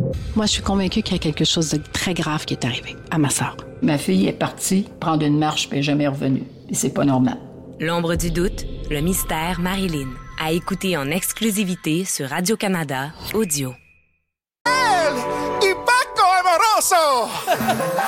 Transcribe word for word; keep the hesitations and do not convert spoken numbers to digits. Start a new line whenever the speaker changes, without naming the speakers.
Moi, je suis convaincue qu'il y a quelque chose de très grave qui est arrivé à ma sœur.
Ma fille est partie prendre une marche puis elle n'est jamais revenue. Et c'est pas normal.
L'ombre du doute, le mystère Marilyn. À écouter en exclusivité sur Radio-Canada Audio.
El impacto amoroso.